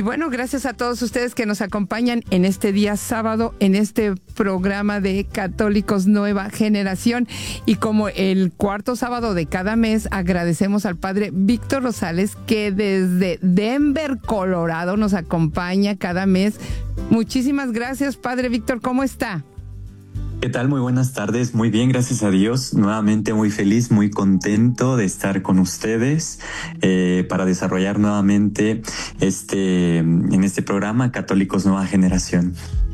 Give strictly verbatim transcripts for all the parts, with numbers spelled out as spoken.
bueno, gracias a todos ustedes que nos acompañan en este día sábado, en este programa de Católicos Nueva Generación. Y como el cuarto sábado de cada mes, agradecemos al padre Víctor Rosales, que desde Denver, Colorado, nos acompaña cada mes. Muchísimas gracias, padre Víctor. ¿Cómo está? ¿Qué tal? Muy buenas tardes. Muy bien, gracias a Dios. Nuevamente muy feliz, muy contento de estar con ustedes eh, para desarrollar nuevamente este en este programa Católicos Nueva Generación.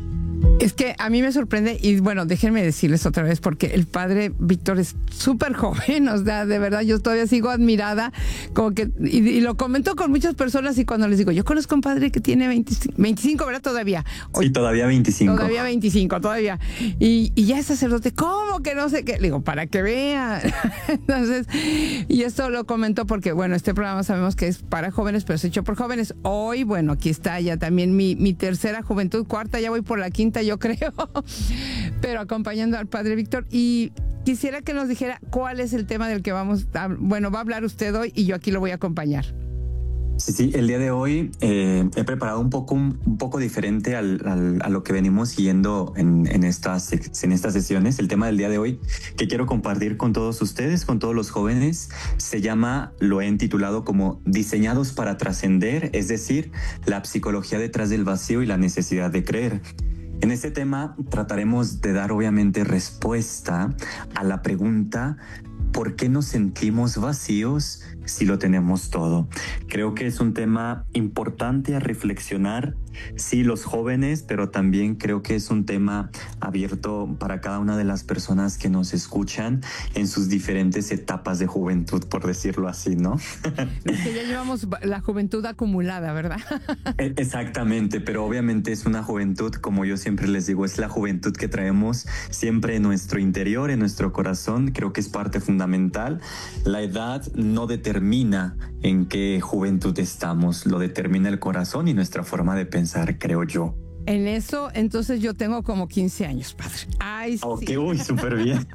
Es que a mí me sorprende, y bueno, déjenme decirles otra vez, porque el padre Víctor es súper joven, o sea, de verdad, yo todavía sigo admirada, como que, y, y lo comento con muchas personas, y cuando les digo, yo conozco a un padre que tiene veinticinco, veinticinco, ¿verdad? Todavía. Sí, todavía veinticinco. Todavía veinticinco, todavía. Y, y ya es sacerdote, ¿cómo que no sé qué? Le digo, para que vean. Entonces, y esto lo comento porque, bueno, este programa sabemos que es para jóvenes, pero es hecho por jóvenes. Hoy, bueno, aquí está ya también mi, mi tercera juventud, cuarta, ya voy por la quinta, yo creo, pero acompañando al padre Víctor, y quisiera que nos dijera cuál es el tema del que vamos a, bueno, va a hablar usted hoy y yo aquí lo voy a acompañar. Sí, sí, el día de hoy eh, he preparado un poco, un, un poco diferente al, al, a lo que venimos siguiendo en, en, estas, en estas sesiones. El tema del día de hoy que quiero compartir con todos ustedes, con todos los jóvenes, se llama, lo he intitulado como Diseñados para Trascender, es decir, la psicología detrás del vacío y la necesidad de creer. En este tema trataremos de dar obviamente respuesta a la pregunta ¿por qué nos sentimos vacíos si lo tenemos todo? Creo que es un tema importante a reflexionar, sí, los jóvenes, pero también creo que es un tema abierto para cada una de las personas que nos escuchan en sus diferentes etapas de juventud, por decirlo así, ¿no? Es que ya llevamos la juventud acumulada, ¿verdad? Exactamente, pero obviamente es una juventud, como yo siempre les digo, es la juventud que traemos siempre en nuestro interior, en nuestro corazón. Creo que es parte fundamental. La edad no determina en qué juventud estamos, lo determina el corazón y nuestra forma de pensar, creo yo. En eso, entonces yo tengo como quince años, padre. Ay, ok, sí. Uy, súper bien.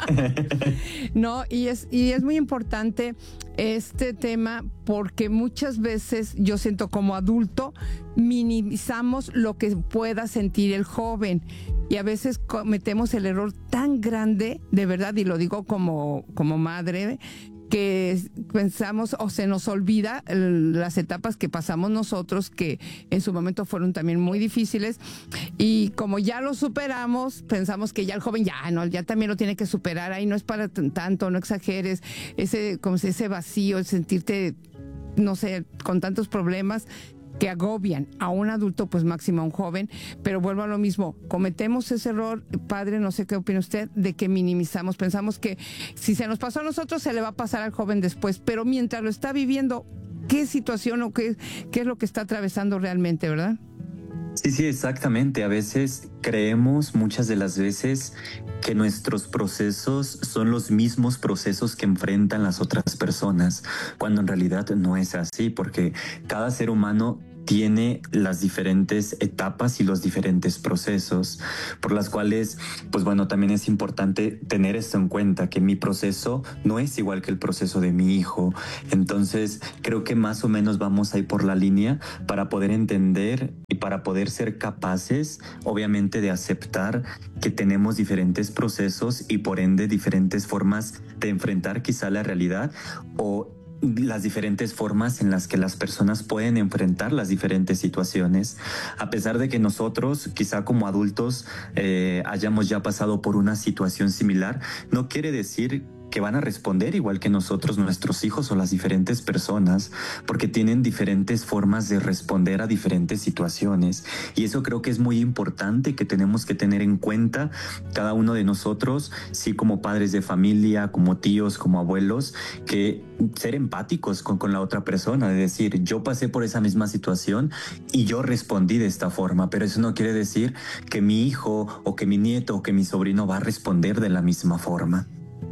No, y es, y es muy importante este tema porque muchas veces yo siento como adulto minimizamos lo que pueda sentir el joven y a veces cometemos el error tan grande, de verdad, y lo digo como, como madre, que pensamos o se nos olvida las etapas que pasamos nosotros, que en su momento fueron también muy difíciles, y como ya lo superamos, pensamos que ya el joven ya no, ya también lo tiene que superar, ahí no es para tanto, no exageres, ese, como ese vacío, el sentirte, no sé, con tantos problemas que agobian a un adulto, pues máximo a un joven, pero vuelvo a lo mismo, cometemos ese error, padre, no sé qué opina usted, de que minimizamos, pensamos que si se nos pasó a nosotros, se le va a pasar al joven después, pero mientras lo está viviendo, ¿qué situación o qué, qué es lo que está atravesando realmente, verdad? Sí, sí, exactamente. A veces creemos muchas de las veces que nuestros procesos son los mismos procesos que enfrentan las otras personas, cuando en realidad no es así, porque cada ser humano tiene las diferentes etapas y los diferentes procesos, por las cuales, pues bueno, también es importante tener esto en cuenta, que mi proceso no es igual que el proceso de mi hijo. Entonces, creo que más o menos vamos ahí por la línea para poder entender y para poder ser capaces, obviamente, de aceptar que tenemos diferentes procesos y por ende diferentes formas de enfrentar quizá la realidad o las diferentes formas en las que las personas pueden enfrentar las diferentes situaciones, a pesar de que nosotros, quizá como adultos, eh, hayamos ya pasado por una situación similar, no quiere decir que van a responder igual que nosotros, nuestros hijos o las diferentes personas, porque tienen diferentes formas de responder a diferentes situaciones. Y eso creo que es muy importante, que tenemos que tener en cuenta cada uno de nosotros, sí, como padres de familia, como tíos, como abuelos, que ser empáticos con, con la otra persona, de decir, yo pasé por esa misma situación y yo respondí de esta forma, pero eso no quiere decir que mi hijo o que mi nieto o que mi sobrino va a responder de la misma forma.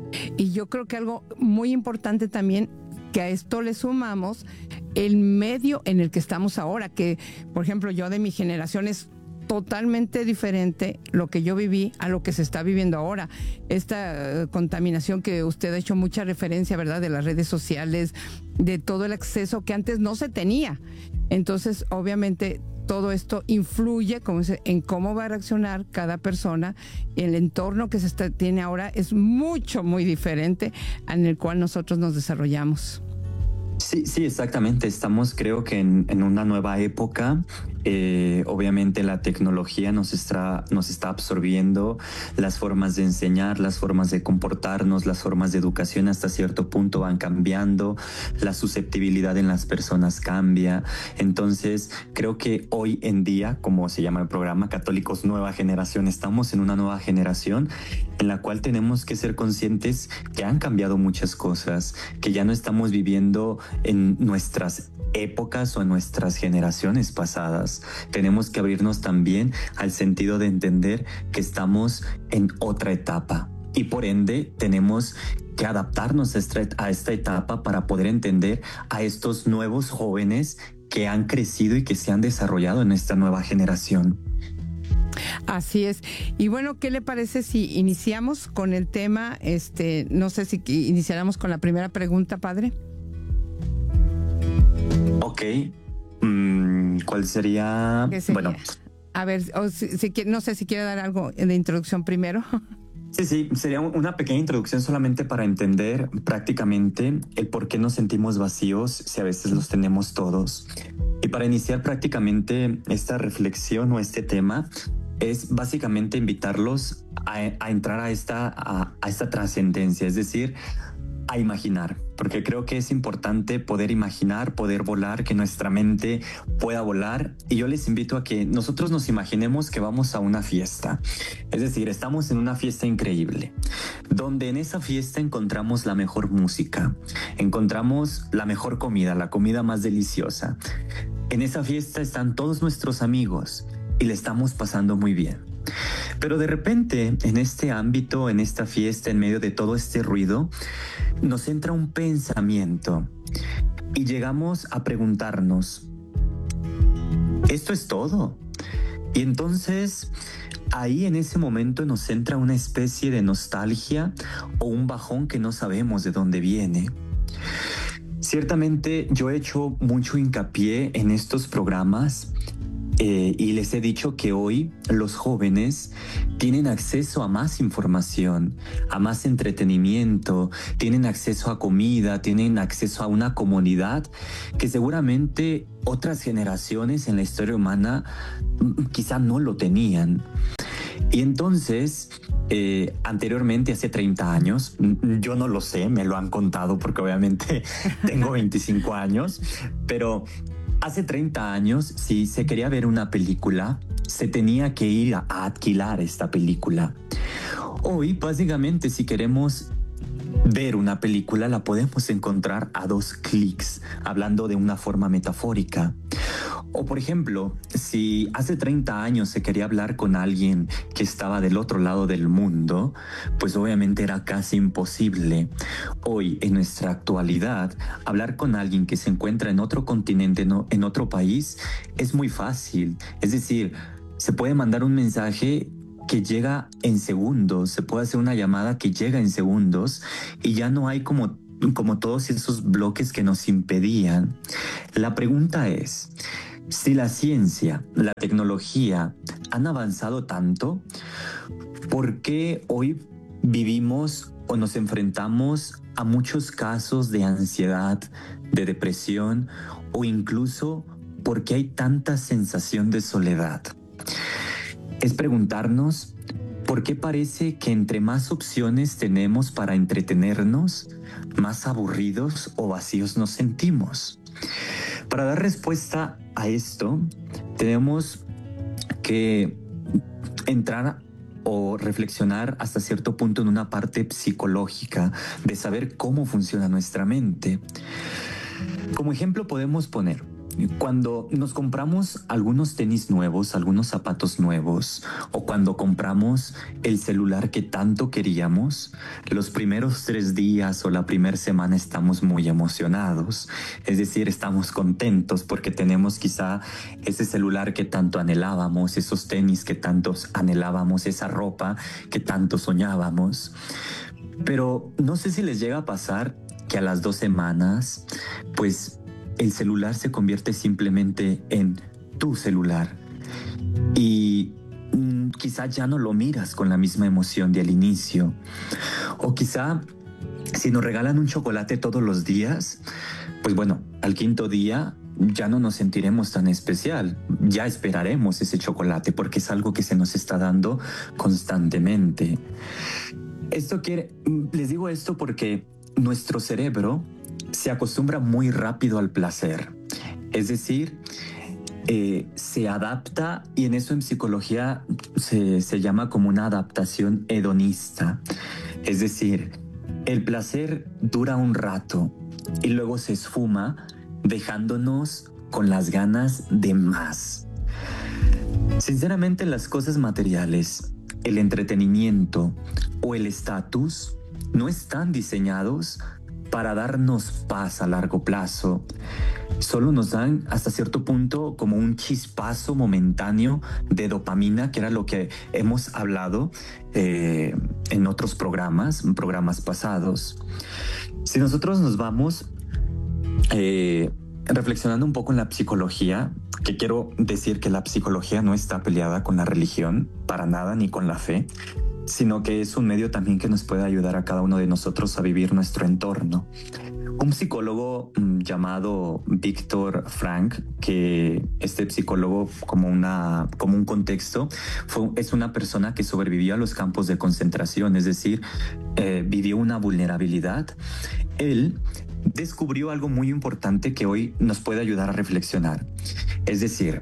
Y yo creo que algo muy importante también, que a esto le sumamos el medio en el que estamos ahora, que por ejemplo yo de mi generación es totalmente diferente lo que yo viví a lo que se está viviendo ahora. Esta uh, contaminación que usted ha hecho mucha referencia, ¿verdad?, de las redes sociales, de todo el acceso que antes no se tenía. Entonces, obviamente, todo esto influye, como dice, en cómo va a reaccionar cada persona. El entorno que se está, tiene ahora es mucho, muy diferente en el cual nosotros nos desarrollamos. Sí, sí, exactamente. Estamos, creo que en, en una nueva época. Eh, obviamente la tecnología nos está, nos está absorbiendo las formas de enseñar, las formas de comportarnos, las formas de educación hasta cierto punto van cambiando, la susceptibilidad en las personas cambia. Entonces creo que hoy en día, como se llama el programa, Católicos Nueva Generación, estamos en una nueva generación en la cual tenemos que ser conscientes que han cambiado muchas cosas, que ya no estamos viviendo en nuestras épocas o en nuestras generaciones pasadas. Tenemos que abrirnos también al sentido de entender que estamos en otra etapa y por ende tenemos que adaptarnos a esta, a esta etapa para poder entender a estos nuevos jóvenes que han crecido y que se han desarrollado en esta nueva generación. Así es. Y bueno, ¿qué le parece si iniciamos con el tema? Este, no sé si iniciáramos con la primera pregunta, padre. Ok. Mm, ¿Cuál sería? ¿Qué sería? Bueno. A ver, o si, si, no sé si quiere dar algo de introducción primero. Sí, sí, sería una pequeña introducción solamente para entender prácticamente el por qué nos sentimos vacíos si a veces los tenemos todos. Y para iniciar prácticamente esta reflexión o este tema, es básicamente invitarlos a, a entrar a esta, a, a esta trascendencia, es decir, a imaginar, porque creo que es importante poder imaginar, poder volar, que nuestra mente pueda volar. Y yo les invito a que nosotros nos imaginemos que vamos a una fiesta, es decir, estamos en una fiesta increíble, donde en esa fiesta encontramos la mejor música, encontramos la mejor comida, la comida más deliciosa. En esa fiesta están todos nuestros amigos y le estamos pasando muy bien. Pero de repente, en este ámbito, en esta fiesta, en medio de todo este ruido, nos entra un pensamiento y llegamos a preguntarnos, ¿esto es todo? Y entonces, ahí en ese momento nos entra una especie de nostalgia o un bajón que no sabemos de dónde viene. Ciertamente, yo he hecho mucho hincapié en estos programas Eh, y les he dicho que hoy los jóvenes tienen acceso a más información, a más entretenimiento, tienen acceso a comida, tienen acceso a una comunidad que seguramente otras generaciones en la historia humana quizá no lo tenían. Y entonces, eh, anteriormente, hace treinta años, yo no lo sé, me lo han contado porque obviamente tengo veinticinco años, pero hace treinta años, si se quería ver una película, se tenía que ir a, a alquilar esta película. Hoy, básicamente, si queremos ver una película, la podemos encontrar a dos clics, hablando de una forma metafórica. O, por ejemplo, si hace treinta años se quería hablar con alguien que estaba del otro lado del mundo, pues obviamente era casi imposible. Hoy, en nuestra actualidad, hablar con alguien que se encuentra en otro continente, no, en otro país, es muy fácil. Es decir, se puede mandar un mensaje que llega en segundos, se puede hacer una llamada que llega en segundos y ya no hay como, como todos esos bloques que nos impedían. La pregunta es, si la ciencia, la tecnología han avanzado tanto, ¿por qué hoy vivimos o nos enfrentamos a muchos casos de ansiedad, de depresión o incluso por qué hay tanta sensación de soledad? Es preguntarnos por qué parece que entre más opciones tenemos para entretenernos, más aburridos o vacíos nos sentimos. Para dar respuesta a esto, tenemos que entrar o reflexionar hasta cierto punto en una parte psicológica de saber cómo funciona nuestra mente. Como ejemplo podemos poner, cuando nos compramos algunos tenis nuevos, algunos zapatos nuevos, o cuando compramos el celular que tanto queríamos, los primeros tres días o la primera semana estamos muy emocionados. Es decir, estamos contentos porque tenemos quizá ese celular que tanto anhelábamos, esos tenis que tantos anhelábamos, esa ropa que tanto soñábamos. Pero no sé si les llega a pasar que a las dos semanas, pues el celular se convierte simplemente en tu celular y mm, quizá ya no lo miras con la misma emoción de al inicio. O quizá si nos regalan un chocolate todos los días, pues bueno, al quinto día ya no nos sentiremos tan especial, ya esperaremos ese chocolate porque es algo que se nos está dando constantemente. Esto quiere, les digo esto porque nuestro cerebro se acostumbra muy rápido al placer, es decir, eh, se adapta, y en eso en psicología se, se llama como una adaptación hedonista, es decir, el placer dura un rato y luego se esfuma, dejándonos con las ganas de más. Sinceramente, las cosas materiales, el entretenimiento o el estatus no están diseñados para darnos paz a largo plazo. Solo nos dan hasta cierto punto como un chispazo momentáneo de dopamina, que era lo que hemos hablado eh, en otros programas, en programas pasados. Si nosotros nos vamos eh, reflexionando un poco en la psicología, que quiero decir que la psicología no está peleada con la religión, para nada, ni con la fe, sino que es un medio también que nos puede ayudar a cada uno de nosotros a vivir nuestro entorno. Un psicólogo mmm, llamado Viktor Frankl, que este psicólogo, como, una, como un contexto, fue, es una persona que sobrevivió a los campos de concentración, es decir, eh, vivió una vulnerabilidad. Él descubrió algo muy importante que hoy nos puede ayudar a reflexionar. Es decir,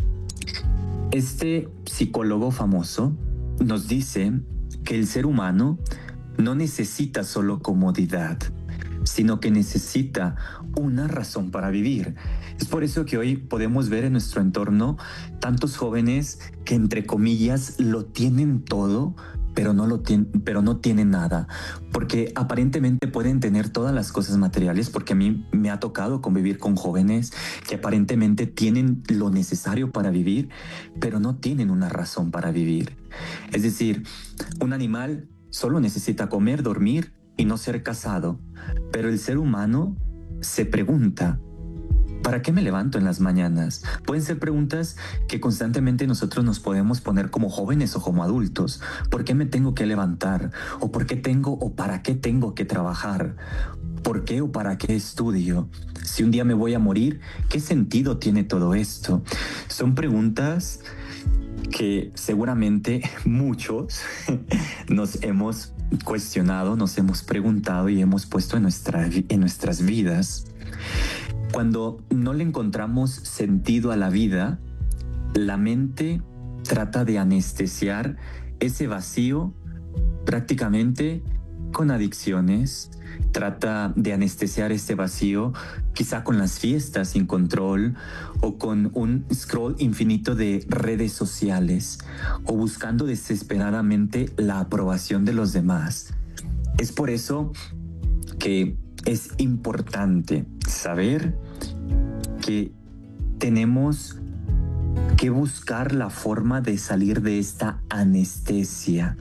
este psicólogo famoso nos dice que el ser humano no necesita solo comodidad, sino que necesita una razón para vivir. Es por eso que hoy podemos ver en nuestro entorno tantos jóvenes que, entre comillas, lo tienen todo, pero no, lo tienen, pero no tienen nada, porque aparentemente pueden tener todas las cosas materiales, porque a mí me ha tocado convivir con jóvenes que aparentemente tienen lo necesario para vivir, pero no tienen una razón para vivir. Es decir, un animal solo necesita comer, dormir y no ser cazado, pero el ser humano se pregunta: ¿para qué me levanto en las mañanas? Pueden ser preguntas que constantemente nosotros nos podemos poner como jóvenes o como adultos. ¿Por qué me tengo que levantar? ¿O por qué tengo o para qué tengo que trabajar? ¿Por qué o para qué estudio? Si un día me voy a morir, ¿qué sentido tiene todo esto? Son preguntas que seguramente muchos nos hemos cuestionado, nos hemos preguntado y hemos puesto en, nuestra, en nuestras vidas. Cuando no le encontramos sentido a la vida, la mente trata de anestesiar ese vacío prácticamente con adicciones, trata de anestesiar ese vacío quizá con las fiestas sin control o con un scroll infinito de redes sociales o buscando desesperadamente la aprobación de los demás. Es por eso que es importante saber que tenemos que buscar la forma de salir de esta anestesia.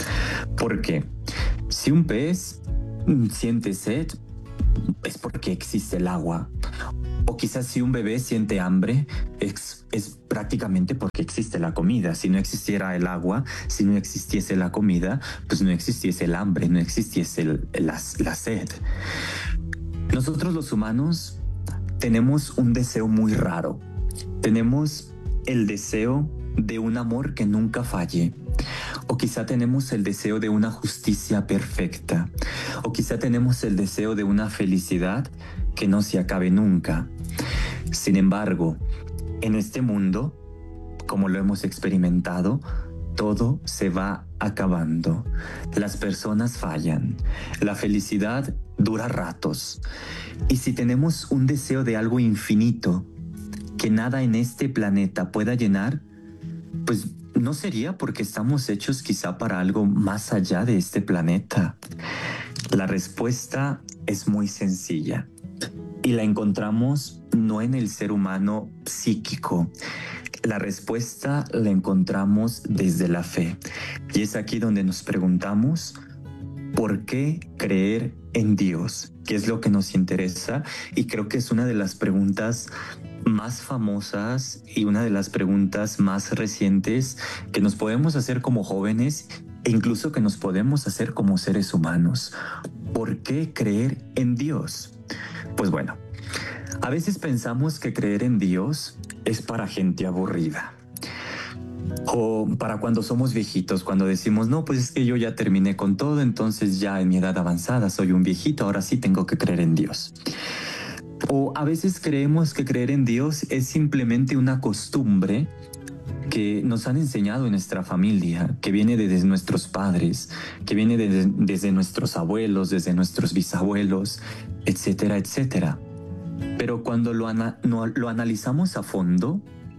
Porque si un pez siente sed, es porque existe el agua. O quizás si un bebé siente hambre, es, es prácticamente porque existe la comida. Si no existiera el agua, si no existiese la comida, pues no existiese el hambre, no existiese el, la, la sed. Nosotros los humanos tenemos un deseo muy raro. Tenemos el deseo de un amor que nunca falle. O quizá tenemos el deseo de una justicia perfecta. O quizá tenemos el deseo de una felicidad que no se acabe nunca. Sin embargo, en este mundo, como lo hemos experimentado, todo se va acabando. Las personas fallan. La felicidad dura ratos. Y si tenemos un deseo de algo infinito que nada en este planeta pueda llenar, pues no sería porque estamos hechos quizá para algo más allá de este planeta. La respuesta es muy sencilla y la encontramos no en el ser humano psíquico. La respuesta la encontramos desde la fe. Y es aquí donde nos preguntamos: ¿por qué creer en Dios? ¿Qué es lo que nos interesa? Y creo que es una de las preguntas más famosas y una de las preguntas más recientes que nos podemos hacer como jóvenes e incluso que nos podemos hacer como seres humanos. ¿Por qué creer en Dios? Pues bueno, a veces pensamos que creer en Dios es para gente aburrida. O para cuando somos viejitos, cuando decimos, no, pues es que yo ya terminé con todo, entonces ya en mi edad avanzada soy un viejito, ahora sí tengo que creer en Dios. O a veces creemos que creer en Dios es simplemente una costumbre que nos han enseñado en nuestra familia, que viene desde nuestros padres, que viene desde, desde nuestros abuelos, desde nuestros bisabuelos, etcétera, etcétera. Pero cuando lo, ana- no, lo analizamos a fondo,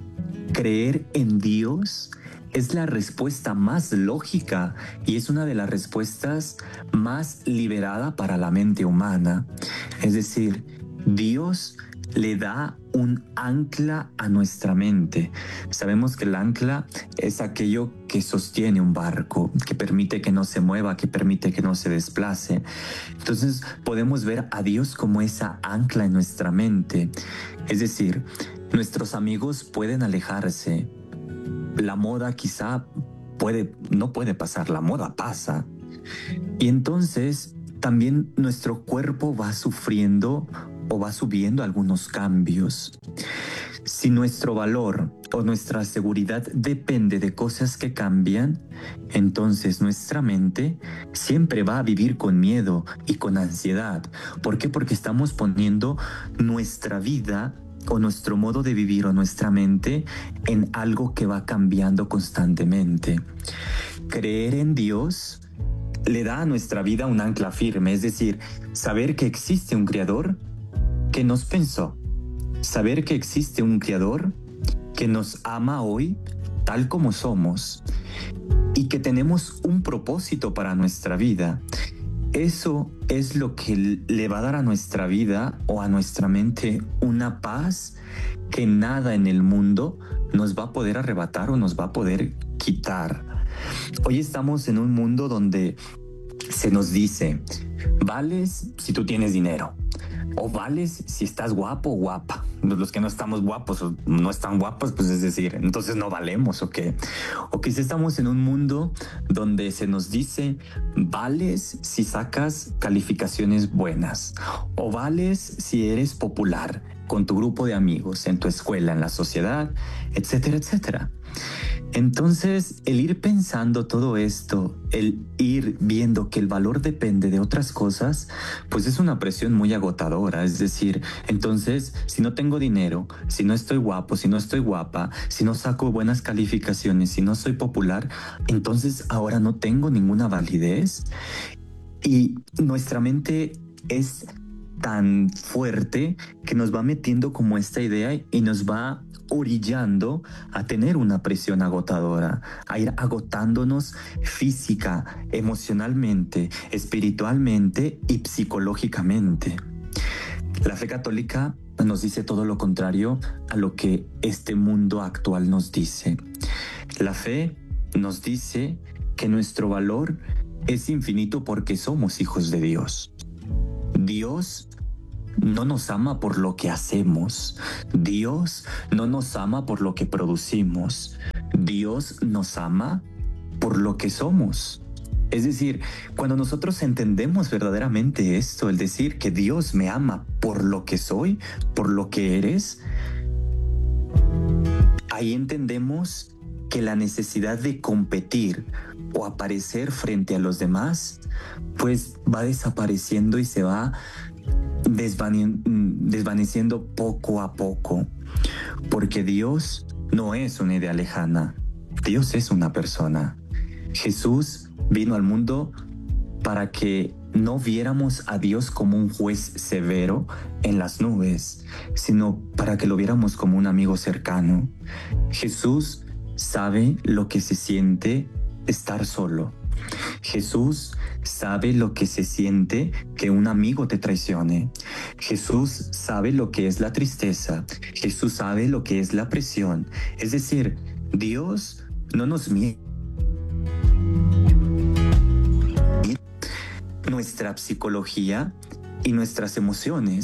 creer en Dios es la respuesta más lógica y es una de las respuestas más liberada para la mente humana. Es decir, Dios le da un ancla a nuestra mente. Sabemos que el ancla es aquello que sostiene un barco, que permite que no se mueva, que permite que no se desplace. Entonces podemos ver a Dios como esa ancla en nuestra mente. Es decir, nuestros amigos pueden alejarse. La moda quizá puede, no puede pasar, la moda pasa. Y entonces también nuestro cuerpo va sufriendo o va subiendo algunos cambios. Si nuestro valor o nuestra seguridad depende de cosas que cambian, entonces nuestra mente siempre va a vivir con miedo y con ansiedad. ¿Por qué? Porque estamos poniendo nuestra vida o nuestro modo de vivir o nuestra mente en algo que va cambiando constantemente. Creer en Dios le da a nuestra vida un ancla firme, es decir, saber que existe un creador que nos pensó, saber que existe un creador que nos ama hoy tal como somos y que tenemos un propósito para nuestra vida. Eso es lo que le va a dar a nuestra vida o a nuestra mente una paz que nada en el mundo nos va a poder arrebatar o nos va a poder quitar. Hoy estamos en un mundo donde se nos dice, vales si tú tienes dinero, o vales si estás guapo o guapa. Los que no estamos guapos o no están guapos, pues es decir, entonces no valemos, ¿o qué? O quizá estamos en un mundo donde se nos dice, vales si sacas calificaciones buenas, o vales si eres popular con tu grupo de amigos, en tu escuela, en la sociedad, etcétera, etcétera. Entonces, el ir pensando todo esto, el ir viendo que el valor depende de otras cosas, pues es una presión muy agotadora. Es decir, entonces, si no tengo dinero, si no estoy guapo, si no estoy guapa, si no saco buenas calificaciones, si no soy popular, entonces ahora no tengo ninguna validez. Y nuestra mente es tan fuerte que nos va metiendo como esta idea y nos va orillando a tener una presión agotadora, a ir agotándonos física, emocionalmente, espiritualmente y psicológicamente. La fe católica nos dice todo lo contrario a lo que este mundo actual nos dice. La fe nos dice que nuestro valor es infinito porque somos hijos de Dios. Dios no nos ama por lo que hacemos. Dios no nos ama por lo que producimos. Dios nos ama por lo que somos. Es decir, cuando nosotros entendemos verdaderamente esto, el decir que Dios me ama por lo que soy, por lo que eres, ahí entendemos que la necesidad de competir o aparecer frente a los demás, pues va desapareciendo y se va desvane- desvaneciendo poco a poco, porque Dios no es una idea lejana, Dios es una persona. Jesús vino al mundo para que no viéramos a Dios como un juez severo en las nubes, sino para que lo viéramos como un amigo cercano. Jesús sabe lo que se siente estar solo. Jesús sabe lo que se siente que un amigo te traicione. Jesús sabe lo que es la tristeza. Jesús sabe lo que es la presión. Es decir, Dios no nos miente. Nuestra psicología y nuestras emociones,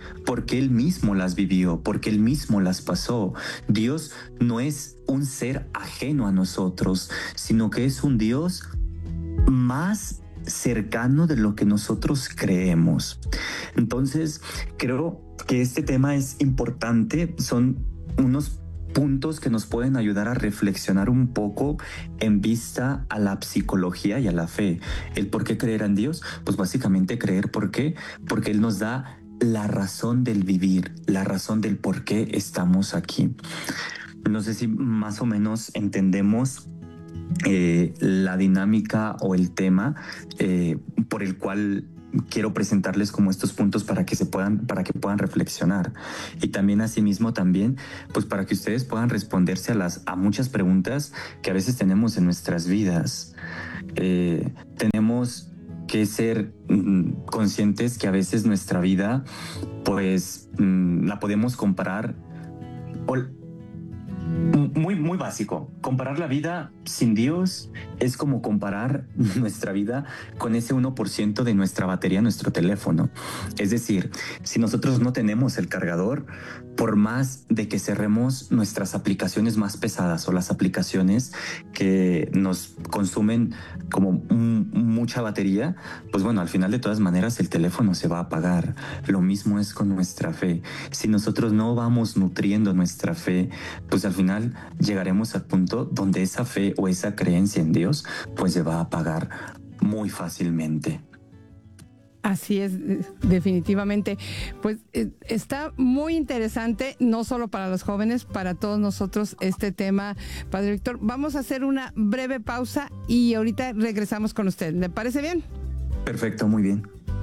porque Él mismo las vivió, porque Él mismo las pasó. Dios no es un ser ajeno a nosotros, sino que es un Dios más cercano de lo que nosotros creemos. Entonces, creo que este tema es importante. Son unos puntos que nos pueden ayudar a reflexionar un poco en vista a la psicología y a la fe. ¿El por qué creer en Dios? Pues básicamente creer por qué, porque Él nos da la razón del vivir, la razón del por qué estamos aquí. No sé si más o menos entendemos eh, la dinámica o el tema eh, por el cual quiero presentarles como estos puntos para que se puedan, para que puedan reflexionar, y también asimismo también, pues para que ustedes puedan responderse a las a muchas preguntas que a veces tenemos en nuestras vidas. Eh, tenemos que ser mm, conscientes que a veces nuestra vida, pues mm, la podemos comparar o, Muy, muy básico. Comparar la vida sin Dios es como comparar nuestra vida con ese uno por ciento de nuestra batería en nuestro teléfono. Es decir, si nosotros no tenemos el cargador, por más de que cerremos nuestras aplicaciones más pesadas o las aplicaciones que nos consumen como un, mucha batería, pues bueno, al final de todas maneras el teléfono se va a apagar. Lo mismo es con nuestra fe. Si nosotros no vamos nutriendo nuestra fe, pues al final llegaremos al punto donde esa fe o esa creencia en Dios pues se va a apagar muy fácilmente. Así es, definitivamente. Pues eh, está muy interesante, no solo para los jóvenes, para todos nosotros este tema, Padre Víctor. Vamos a hacer una breve pausa y ahorita regresamos con usted. ¿Le parece bien? Perfecto, muy bien.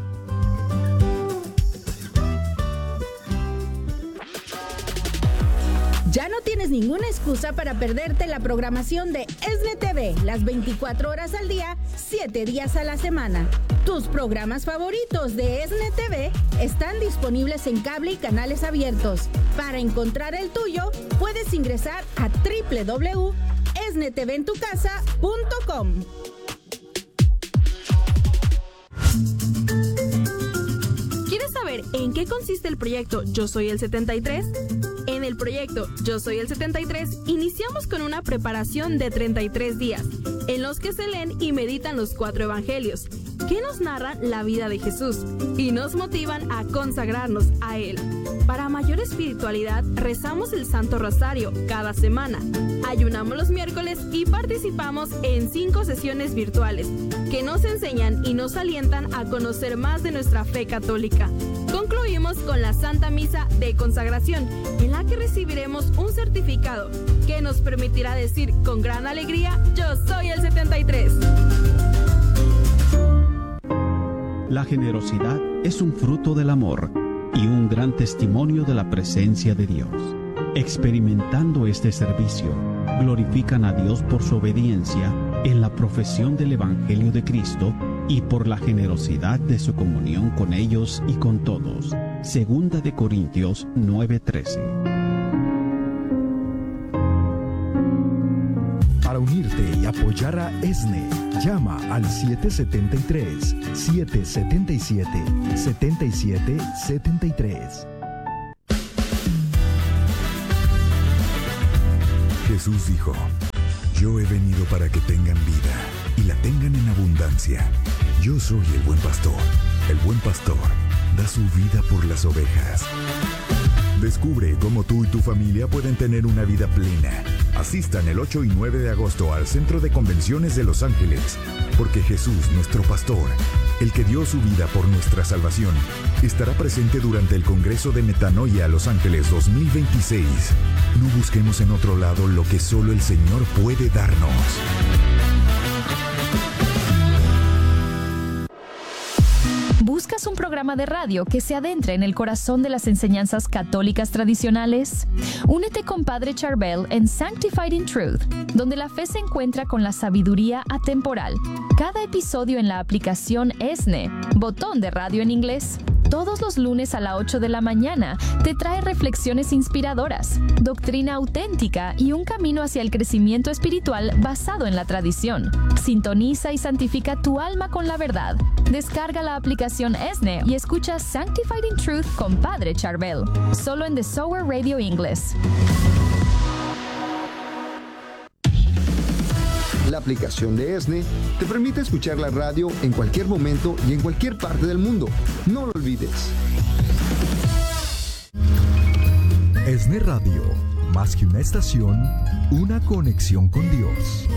Ya no tienes ninguna excusa para perderte la programación de ESNE T V, las veinticuatro horas al día, siete días a la semana. Tus programas favoritos de ESNE T V están disponibles en cable y canales abiertos. Para encontrar el tuyo, puedes ingresar a doble u doble u doble u punto esne te ve en tu casa punto com. ¿Quieres saber en qué consiste el proyecto Yo Soy el setenta y tres? En el proyecto Yo Soy el setenta y tres iniciamos con una preparación de treinta y tres días, en los que se leen y meditan los cuatro evangelios, que nos narran la vida de Jesús y nos motivan a consagrarnos a Él. Para mayor espiritualidad, rezamos el Santo Rosario cada semana, ayunamos los miércoles y participamos en cinco sesiones virtuales, que nos enseñan y nos alientan a conocer más de nuestra fe católica. Concluimos con la Santa Misa de Consagración, en la que recibiremos un certificado que nos permitirá decir con gran alegría: Yo soy el setenta y tres. La generosidad es un fruto del amor y un gran testimonio de la presencia de Dios. Experimentando este servicio, glorifican a Dios por su obediencia en la profesión del Evangelio de Cristo y por la generosidad de su comunión con ellos y con todos. Segunda de Corintios nueve trece. Para unirte y apoyar a ESNE, llama al siete siete tres, siete siete siete, siete siete siete tres. Jesús dijo: Yo he venido para que tengan vida y la tengan en abundancia. Yo soy el buen pastor. El buen pastor da su vida por las ovejas. Descubre cómo tú y tu familia pueden tener una vida plena. Asistan el ocho y nueve de agosto al Centro de Convenciones de Los Ángeles, porque Jesús, nuestro pastor, el que dio su vida por nuestra salvación, estará presente durante el Congreso de Metanoia Los Ángeles dos mil veintiséis. No busquemos en otro lado lo que solo el Señor puede darnos. ¿Buscas un programa de radio que se adentre en el corazón de las enseñanzas católicas tradicionales? Únete con Padre Charbel en Sanctified in Truth, donde la fe se encuentra con la sabiduría atemporal. Cada episodio en la aplicación ESNE, botón de radio en inglés. todos los lunes a las ocho de la mañana te trae reflexiones inspiradoras, doctrina auténtica y un camino hacia el crecimiento espiritual basado en la tradición. Sintoniza y santifica tu alma con la verdad. Descarga la aplicación E S N E y escucha Sanctified in Truth con Padre Charbel, solo en The Sower Radio English. La aplicación de E S N E te permite escuchar la radio en cualquier momento y en cualquier parte del mundo. No lo olvides. E S N E Radio, más que una estación, una conexión con Dios.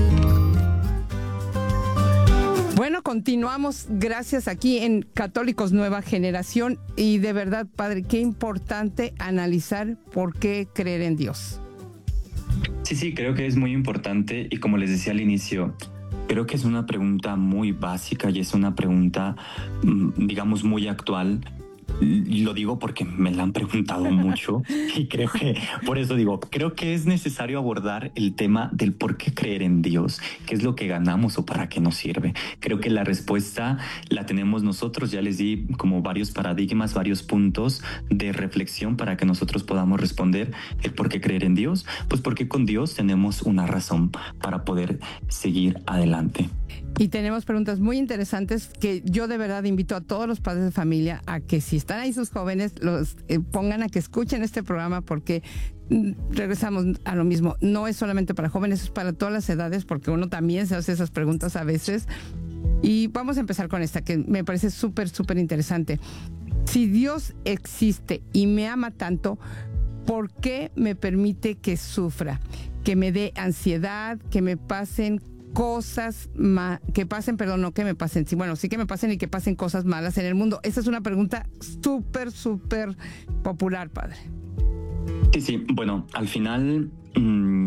Bueno, continuamos, gracias, aquí en Católicos Nueva Generación, y de verdad, Padre, qué importante analizar por qué creer en Dios. Sí, sí, creo que es muy importante, y como les decía al inicio, creo que es una pregunta muy básica y es una pregunta, digamos, muy actual. Lo digo porque me la han preguntado mucho y creo que, por eso digo, creo que es necesario abordar el tema del por qué creer en Dios, qué es lo que ganamos o para qué nos sirve. Creo que la respuesta la tenemos nosotros, ya les di como varios paradigmas, varios puntos de reflexión para que nosotros podamos responder el por qué creer en Dios. Pues porque con Dios tenemos una razón para poder seguir adelante. Y tenemos preguntas muy interesantes que yo de verdad invito a todos los padres de familia a que, si están ahí sus jóvenes, los eh, pongan a que escuchen este programa, porque mm, regresamos a lo mismo. No es solamente para jóvenes, es para todas las edades, porque uno también se hace esas preguntas a veces. Y vamos a empezar con esta, que me parece súper, súper interesante. Si Dios existe y me ama tanto, ¿por qué me permite que sufra? Que me dé ansiedad, que me pasen cosas ma- que pasen, perdón, no que me pasen, sí, bueno, sí que me pasen y que pasen cosas malas en el mundo. Esa es una pregunta súper, súper popular, Padre. Sí, sí, bueno, al final mmm,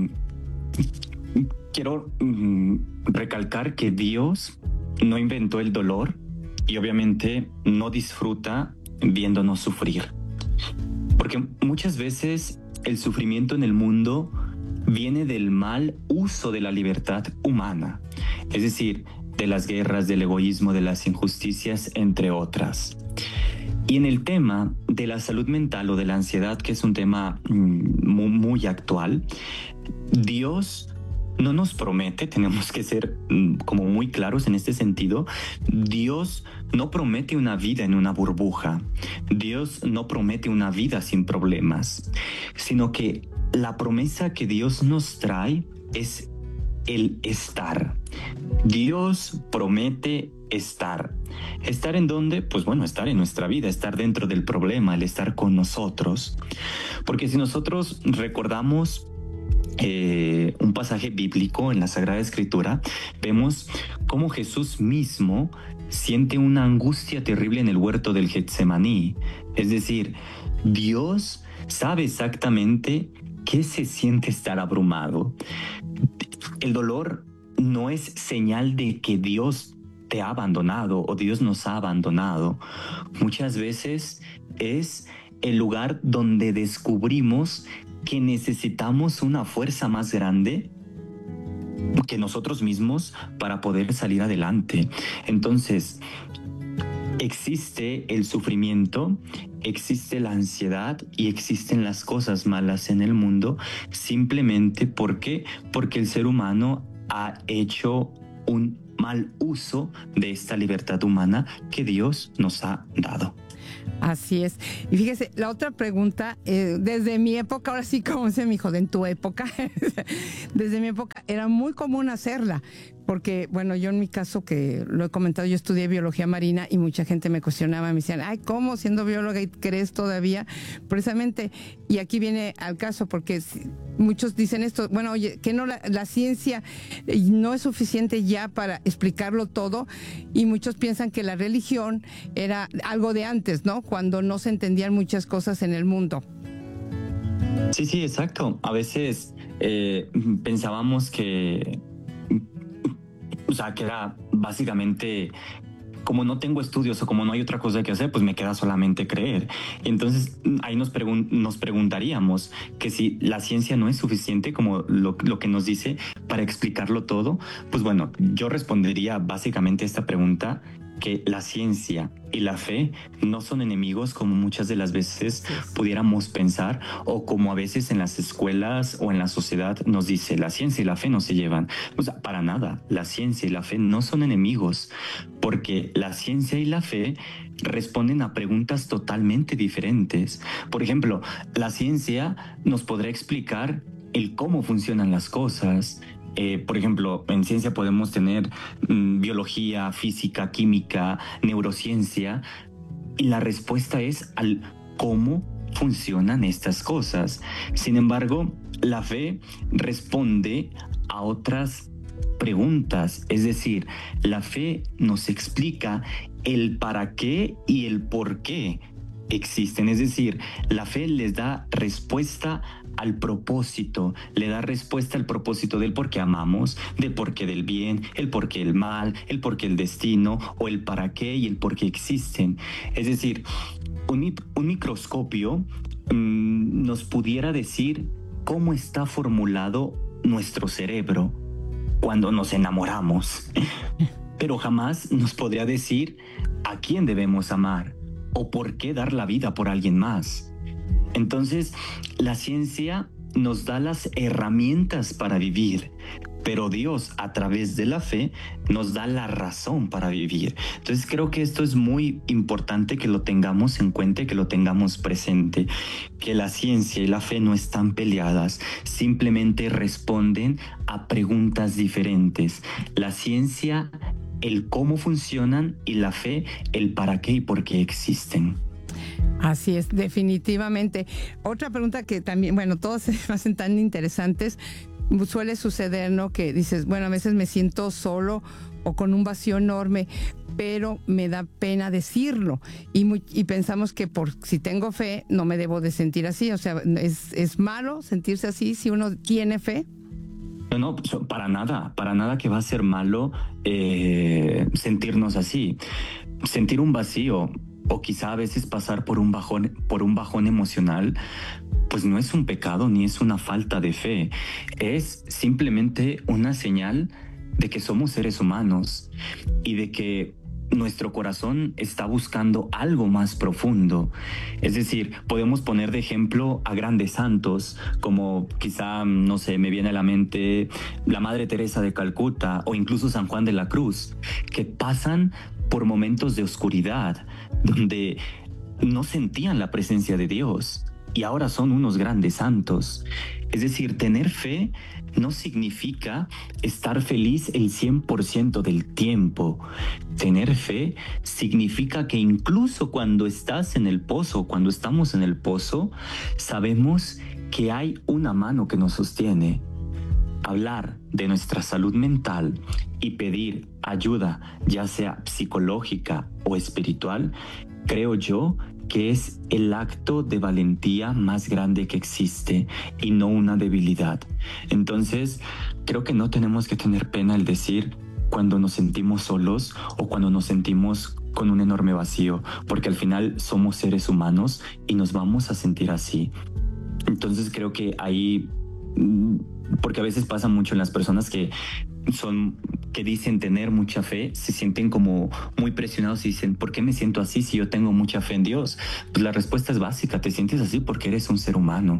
quiero mmm, recalcar que Dios no inventó el dolor y obviamente no disfruta viéndonos sufrir. Porque muchas veces el sufrimiento en el mundo viene del mal uso de la libertad humana, es decir, de las guerras, del egoísmo, de las injusticias, entre otras. Y en el tema de la salud mental o de la ansiedad, que es un tema muy, muy actual, Dios no nos promete, tenemos que ser como muy claros en este sentido, Dios no promete una vida en una burbuja, Dios no promete una vida sin problemas, sino que la promesa que Dios nos trae es el estar. Dios promete estar. ¿Estar en dónde? Pues bueno, estar en nuestra vida, estar dentro del problema, el estar con nosotros. Porque si nosotros recordamos eh, un pasaje bíblico en la Sagrada Escritura, vemos cómo Jesús mismo siente una angustia terrible en el huerto del Getsemaní. Es decir, Dios sabe exactamente ¿qué se siente estar abrumado? El dolor no es señal de que Dios te ha abandonado o Dios nos ha abandonado. Muchas veces es el lugar donde descubrimos que necesitamos una fuerza más grande que nosotros mismos para poder salir adelante. Entonces, existe el sufrimiento, existe la ansiedad y existen las cosas malas en el mundo, simplemente porque, porque el ser humano ha hecho un mal uso de esta libertad humana que Dios nos ha dado. Así es. Y fíjese, la otra pregunta, eh, desde mi época, ahora sí, como dice mi hijo, de en tu época, desde mi época era muy común hacerla. Porque, bueno, yo en mi caso, que lo he comentado, yo estudié biología marina y mucha gente me cuestionaba, me decían, ay, ¿cómo siendo bióloga y crees todavía? Precisamente, y aquí viene al caso, porque muchos dicen esto, bueno, oye, que no la, la ciencia no es suficiente ya para explicarlo todo, y muchos piensan que la religión era algo de antes, ¿no? Cuando no se entendían muchas cosas en el mundo. Sí, sí, exacto. A veces eh, pensábamos que... O sea, que era básicamente, como no tengo estudios o como no hay otra cosa que hacer, pues me queda solamente creer. Y entonces ahí nos, pregun- nos preguntaríamos que si la ciencia no es suficiente, como lo, lo que nos dice, para explicarlo todo, pues bueno, yo respondería básicamente esta pregunta que la ciencia y la fe no son enemigos como muchas de las veces pudiéramos pensar, o como a veces en las escuelas o en la sociedad nos dice la ciencia y la fe no se llevan. O sea, para nada, la ciencia y la fe no son enemigos, porque la ciencia y la fe responden a preguntas totalmente diferentes. Por ejemplo, la ciencia nos podrá explicar el cómo funcionan las cosas. Eh, por ejemplo, en ciencia podemos tener mmm, biología, física, química, neurociencia, y la respuesta es al cómo funcionan estas cosas. Sin embargo, la fe responde a otras preguntas, es decir, la fe nos explica el para qué y el por qué existen, es decir, la fe les da respuesta al propósito, le da respuesta al propósito del por qué amamos, del por qué del bien, el por qué el mal, el por qué el destino, o el para qué y el por qué existen. Es decir, un, un microscopio mmm, nos pudiera decir cómo está formulado nuestro cerebro cuando nos enamoramos, pero jamás nos podría decir a quién debemos amar o por qué dar la vida por alguien más. Entonces, la ciencia nos da las herramientas para vivir, pero Dios, a través de la fe, nos da la razón para vivir. Entonces, creo que esto es muy importante que lo tengamos en cuenta y que lo tengamos presente, que la ciencia y la fe no están peleadas, simplemente responden a preguntas diferentes. La ciencia, el cómo funcionan, y la fe, el para qué y por qué existen. Así es, definitivamente. Otra pregunta que también, bueno, todas se me hacen tan interesantes. Suele suceder, ¿no? Que dices, bueno, a veces me siento solo o con un vacío enorme, pero me da pena decirlo. Y, muy, y pensamos que por si tengo fe, no me debo de sentir así. O sea, ¿es, es malo sentirse así si uno tiene fe? No, no, para nada, para nada que va a ser malo eh, sentirnos así. Sentir un vacío, o quizá a veces pasar por un bajón, por un bajón emocional, pues no es un pecado ni es una falta de fe. Es simplemente una señal de que somos seres humanos y de que nuestro corazón está buscando algo más profundo. Es decir, podemos poner de ejemplo a grandes santos, como quizá, no sé, me viene a la mente la Madre Teresa de Calcuta o incluso San Juan de la Cruz, que pasan por momentos de oscuridad, donde no sentían la presencia de Dios y ahora son unos grandes santos. Es decir, tener fe no significa estar feliz el cien por ciento del tiempo. Tener fe significa que incluso cuando estás en el pozo, cuando estamos en el pozo, sabemos que hay una mano que nos sostiene. Hablar de nuestra salud mental y pedir ayuda, ya sea psicológica o espiritual, creo yo que es el acto de valentía más grande que existe y no una debilidad. Entonces, creo que no tenemos que tener pena al decir cuando nos sentimos solos o cuando nos sentimos con un enorme vacío, porque al final somos seres humanos y nos vamos a sentir así. Entonces, creo que ahí, porque a veces pasa mucho en las personas que son que dicen tener mucha fe, se sienten como muy presionados y dicen, ¿por qué me siento así si yo tengo mucha fe en Dios? Pues la respuesta es básica, te sientes así porque eres un ser humano.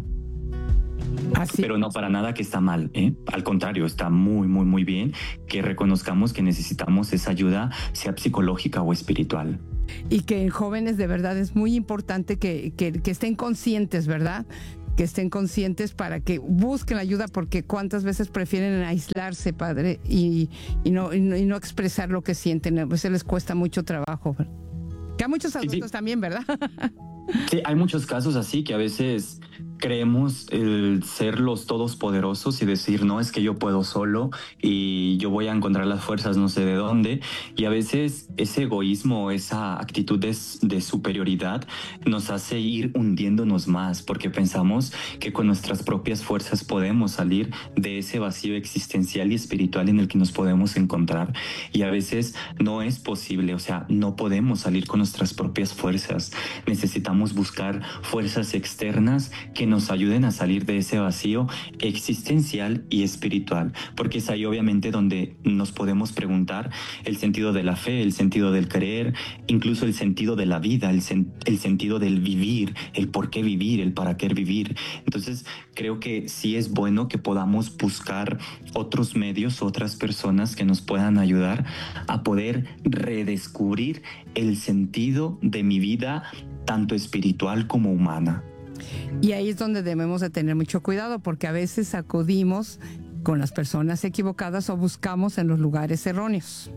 Así. Pero no para nada que está mal, ¿eh? Al contrario, está muy, muy, muy bien que reconozcamos que necesitamos esa ayuda, sea psicológica o espiritual. Y que en jóvenes de verdad es muy importante que, que, que estén conscientes, ¿verdad? Que estén conscientes para que busquen ayuda, porque cuántas veces prefieren aislarse, padre, y, y, no, y, no, y no expresar lo que sienten. A veces les cuesta mucho trabajo. Que a muchos adultos sí, sí. también, ¿verdad? Sí, hay muchos casos así que a veces creemos el ser los todopoderosos y decir, no, es que yo puedo solo y yo voy a encontrar las fuerzas no sé de dónde. Y a veces ese egoísmo, esa actitud de, de superioridad nos hace ir hundiéndonos más, porque pensamos que con nuestras propias fuerzas podemos salir de ese vacío existencial y espiritual en el que nos podemos encontrar. Y a veces no es posible, o sea, no podemos salir con nuestras propias fuerzas. Necesitamos buscar fuerzas externas que nos ayuden a salir de ese vacío existencial y espiritual, porque es ahí obviamente donde nos podemos preguntar el sentido de la fe, el sentido del creer, incluso el sentido de la vida, el, sen- el sentido del vivir, el por qué vivir, el para qué vivir. Entonces creo que sí es bueno que podamos buscar otros medios, otras personas que nos puedan ayudar a poder redescubrir el sentido de mi vida, tanto espiritual como humana. Y ahí es donde debemos de tener mucho cuidado, porque a veces acudimos con las personas equivocadas o buscamos en los lugares erróneos.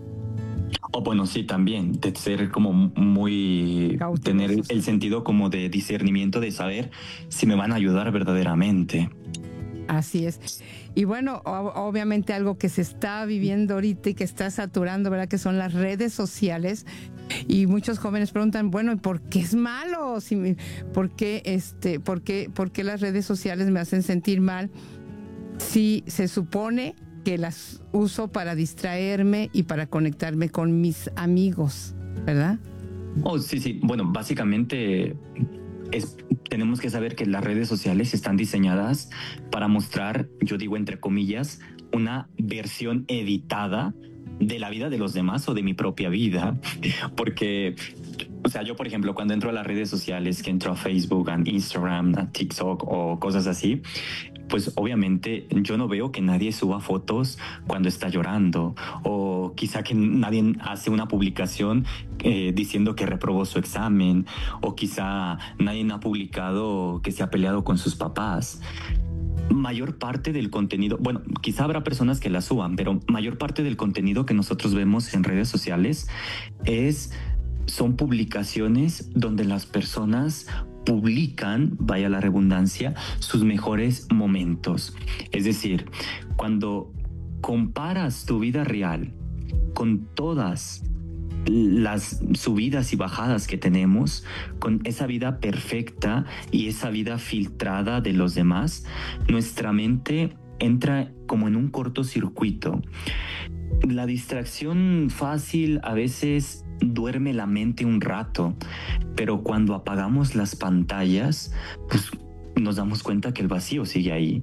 O bueno, sí, también, de ser como muy... Cautelosos. Tener el sentido como de discernimiento, de saber si me van a ayudar verdaderamente. Así es. Y bueno, o- obviamente algo que se está viviendo ahorita y que está saturando, ¿verdad? Que son las redes sociales. Y muchos jóvenes preguntan, bueno, ¿y por qué es malo? Si me- ¿Por qué, este, por qué, por qué las redes sociales me hacen sentir mal? Si se supone que las uso para distraerme y para conectarme con mis amigos, ¿verdad? Oh, sí, sí. Bueno, básicamente es, tenemos que saber que las redes sociales están diseñadas para mostrar, yo digo entre comillas, una versión editada de la vida de los demás o de mi propia vida. Porque, o sea, yo, por ejemplo, cuando entro a las redes sociales, que entro a Facebook, a Instagram, a TikTok o cosas así, pues obviamente yo no veo que nadie suba fotos cuando está llorando, o quizá que nadie hace una publicación eh, diciendo que reprobó su examen, o quizá nadie ha publicado que se ha peleado con sus papás. Mayor parte del contenido, bueno, quizá habrá personas que la suban, pero mayor parte del contenido que nosotros vemos en redes sociales es, son publicaciones donde las personas publican, vaya la redundancia, sus mejores momentos. Es decir, cuando comparas tu vida real con todas las subidas y bajadas que tenemos, con esa vida perfecta y esa vida filtrada de los demás, nuestra mente entra como en un cortocircuito. La distracción fácil a veces duerme la mente un rato, pero cuando apagamos las pantallas, pues nos damos cuenta que el vacío sigue ahí.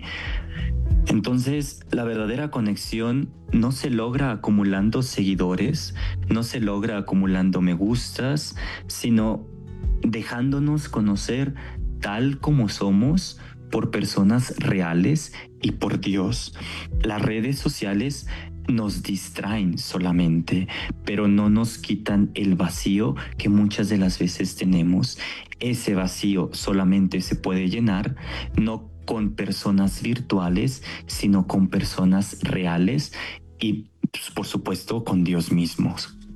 Entonces, la verdadera conexión no se logra acumulando seguidores, no se logra acumulando me gustas, sino dejándonos conocer tal como somos por personas reales y por Dios. Las redes sociales nos distraen solamente, pero no nos quitan el vacío que muchas de las veces tenemos. Ese vacío solamente se puede llenar, no con personas virtuales, sino con personas reales y, pues, por supuesto, con Dios mismo.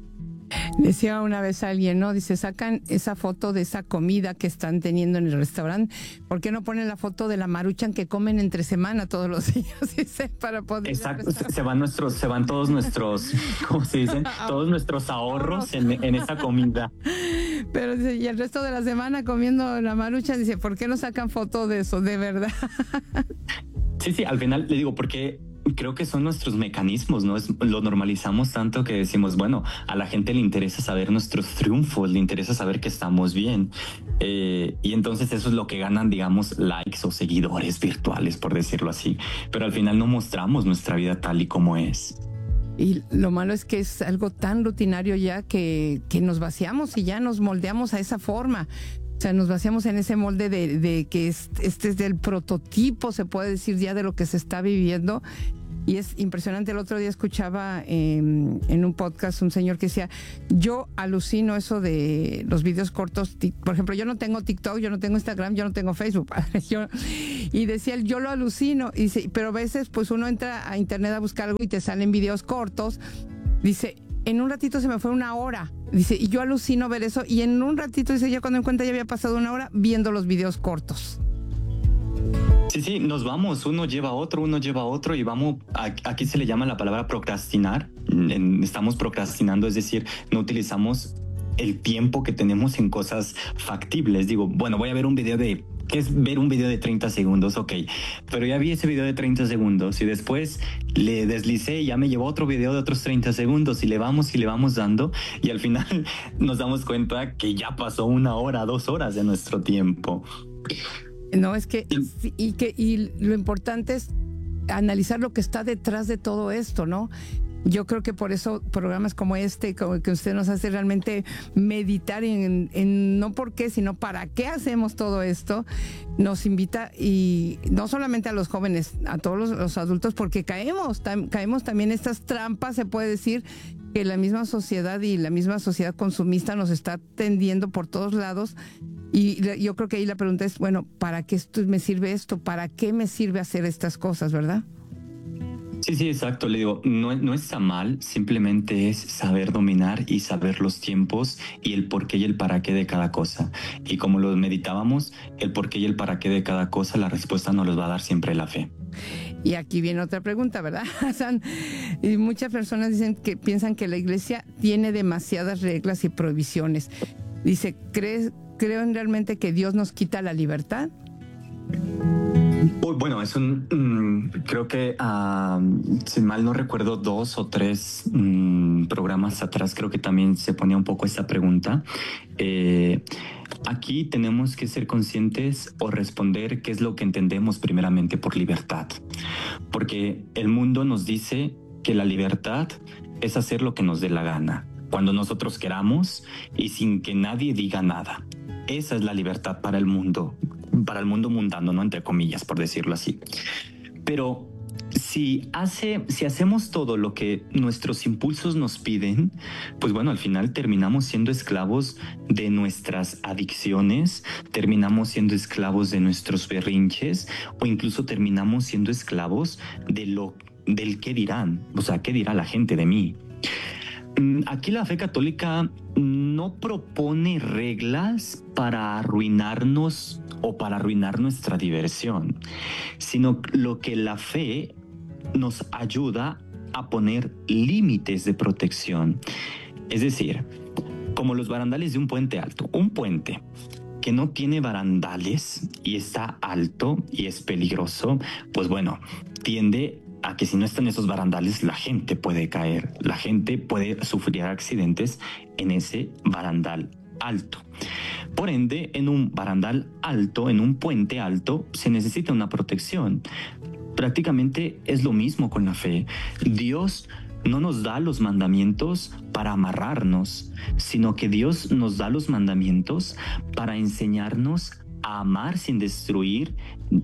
Decía una vez alguien, ¿no? Dice, sacan esa foto de esa comida que están teniendo en el restaurante. ¿Por qué no ponen la foto de la maruchan que comen entre semana todos los días? Dice, para poder... Exacto, se, se van nuestros, se van todos nuestros, ¿cómo se dicen? Todos nuestros ahorros en, en esa comida. Pero dice, y el resto de la semana comiendo la maruchan, dice, ¿por qué no sacan foto de eso? De verdad. Sí, sí, al final le digo, porque creo que son nuestros mecanismos, ¿no? Es, lo normalizamos tanto que decimos, bueno, a la gente le interesa saber nuestros triunfos, le interesa saber que estamos bien. Eh, y entonces eso es lo que ganan, digamos, likes o seguidores virtuales, por decirlo así. Pero al final no mostramos nuestra vida tal y como es. Y lo malo es que es algo tan rutinario ya que, que nos vaciamos y ya nos moldeamos a esa forma. O sea, nos vaciamos en ese molde de, de que este es del prototipo, se puede decir ya, de lo que se está viviendo. Y es impresionante. El otro día escuchaba eh, en un podcast un señor que decía, yo alucino eso de los videos cortos. Por ejemplo, yo no tengo TikTok, yo no tengo Instagram, yo no tengo Facebook. yo, y decía él, yo lo alucino. Y dice, pero a veces pues uno entra a internet a buscar algo y te salen videos cortos. Dice, en un ratito se me fue una hora. Dice, y yo alucino ver eso. Y en un ratito, dice, yo cuando en cuenta ya había pasado una hora viendo los videos cortos. Sí, sí, nos vamos, uno lleva a otro, uno lleva a otro y vamos, aquí se le llama la palabra procrastinar, estamos procrastinando, es decir, no utilizamos el tiempo que tenemos en cosas factibles. Digo, bueno, voy a ver un video de, ¿qué es ver un video de treinta segundos? Ok, pero ya vi ese video de treinta segundos y después le deslicé y ya me llevó otro video de otros treinta segundos y le vamos y le vamos dando y al final nos damos cuenta que ya pasó una hora, dos horas de nuestro tiempo. No, es que, y que y lo importante es analizar lo que está detrás de todo esto, ¿no? Yo creo que por eso programas como este, como que usted nos hace realmente meditar en, en no por qué, sino para qué hacemos todo esto, nos invita, y no solamente a los jóvenes, a todos los, los adultos, porque caemos, tam, caemos también estas trampas, se puede decir, que la misma sociedad y la misma sociedad consumista nos está tendiendo por todos lados. Y yo creo que ahí la pregunta es, bueno, ¿para qué esto me sirve esto? ¿Para qué me sirve hacer estas cosas, verdad? Sí, sí, exacto. Le digo, no, no está mal, simplemente es saber dominar y saber los tiempos y el por qué y el para qué de cada cosa. Y como lo meditábamos, el por qué y el para qué de cada cosa, la respuesta nos los va a dar siempre la fe. Y aquí viene otra pregunta, ¿verdad, Hassan? Y muchas personas dicen que piensan que la iglesia tiene demasiadas reglas y prohibiciones. Dice, ¿crees, ¿creen realmente que Dios nos quita la libertad? Bueno, es un, um, creo que, uh, si mal no recuerdo, dos o tres um, programas atrás, creo que también se ponía un poco esta pregunta. Eh, aquí tenemos que ser conscientes o responder qué es lo que entendemos primeramente por libertad. Porque el mundo nos dice que la libertad es hacer lo que nos dé la gana, cuando nosotros queramos y sin que nadie diga nada. Esa es la libertad para el mundo, para el mundo mundano, ¿no? Entre comillas, por decirlo así. Pero si, hace, si hacemos todo lo que nuestros impulsos nos piden, pues bueno, al final terminamos siendo esclavos de nuestras adicciones, terminamos siendo esclavos de nuestros berrinches, o incluso terminamos siendo esclavos de lo, del qué dirán, o sea, qué dirá la gente de mí. Aquí la fe católica no propone reglas para arruinarnos o para arruinar nuestra diversión, sino lo que la fe nos ayuda a poner límites de protección. Es decir, como los barandales de un puente alto. Un puente que no tiene barandales y está alto y es peligroso, pues bueno, tiende a que si no están esos barandales, la gente puede caer, la gente puede sufrir accidentes en ese barandal alto. Por ende, en un barandal alto, en un puente alto, se necesita una protección. Prácticamente es lo mismo con la fe. Dios no nos da los mandamientos para amarrarnos, sino que Dios nos da los mandamientos para enseñarnos a amar sin destruir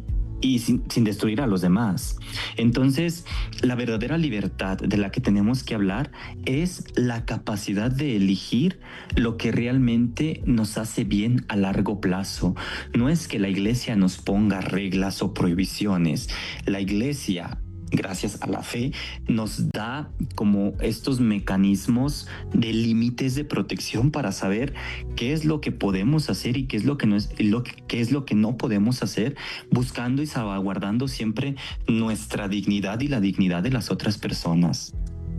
y sin, sin destruir a los demás. Entonces, la verdadera libertad de la que tenemos que hablar es la capacidad de elegir lo que realmente nos hace bien a largo plazo. No es que la iglesia nos ponga reglas o prohibiciones. La iglesia, gracias a la fe, nos da como estos mecanismos de límites de protección para saber qué es lo que podemos hacer y qué es lo que no es, lo que, qué es lo que no podemos hacer, buscando y salvaguardando siempre nuestra dignidad y la dignidad de las otras personas.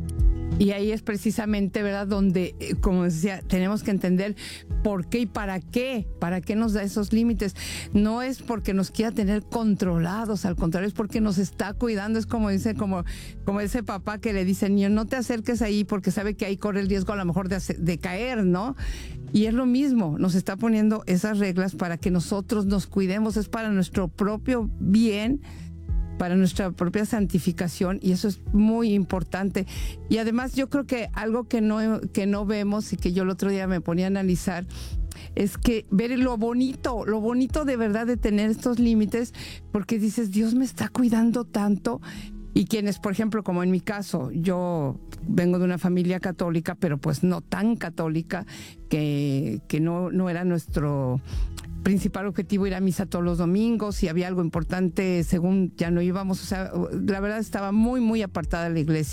Y ahí es precisamente, ¿verdad?, donde, como decía, tenemos que entender por qué y para qué, para qué nos da esos límites. No es porque nos quiera tener controlados, al contrario, es porque nos está cuidando. Es como dice, como, como ese papá que le dice, niño, no te acerques ahí porque sabe que ahí corre el riesgo a lo mejor de, de caer, ¿no? Y es lo mismo, nos está poniendo esas reglas para que nosotros nos cuidemos, es para nuestro propio bien, para nuestra propia santificación, y eso es muy importante. Y además yo creo que algo que no, que no vemos y que yo el otro día me ponía a analizar es que ver lo bonito, lo bonito de verdad de tener estos límites, porque dices, Dios me está cuidando tanto. Y quienes, por ejemplo, como en mi caso, yo vengo de una familia católica, pero pues no tan católica, que, que no, no era nuestro principal objetivo ir a misa todos los domingos. Si había algo importante, según ya no íbamos, o sea, la verdad estaba muy, muy apartada de la iglesia.